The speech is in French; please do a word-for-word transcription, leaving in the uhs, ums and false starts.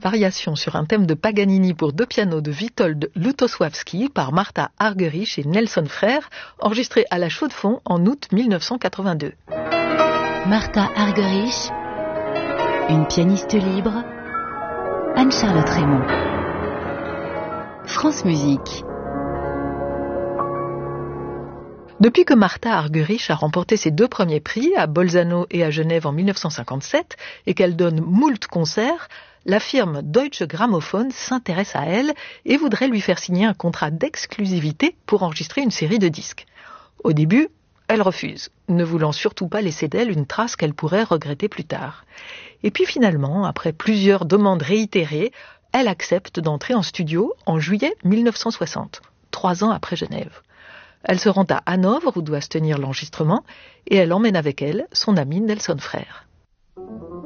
Variation sur un thème de Paganini pour deux pianos de Witold Lutosławski par Martha Argerich et Nelson Frère, enregistré à la Chaux-de-Fonds en août mille neuf cent quatre-vingt-deux. Martha Argerich, une pianiste libre, Anne-Charlotte Raymond. France Musique. Depuis que Martha Argerich a remporté ses deux premiers prix à Bolzano et à Genève en mille neuf cent cinquante-sept et qu'elle donne moult concerts, la firme Deutsche Grammophon s'intéresse à elle et voudrait lui faire signer un contrat d'exclusivité pour enregistrer une série de disques. Au début, elle refuse, ne voulant surtout pas laisser d'elle une trace qu'elle pourrait regretter plus tard. Et puis finalement, après plusieurs demandes réitérées, elle accepte d'entrer en studio en juillet mille neuf cent soixante, trois ans après Genève. Elle se rend à Hanovre où doit se tenir l'enregistrement et elle emmène avec elle son ami Nelson Frère.